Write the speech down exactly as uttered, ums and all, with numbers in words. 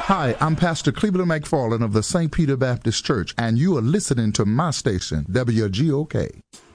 Hi, I'm Pastor Cleveland McFarland of the Saint Peter Baptist Church, and you are listening to my station, W G O K.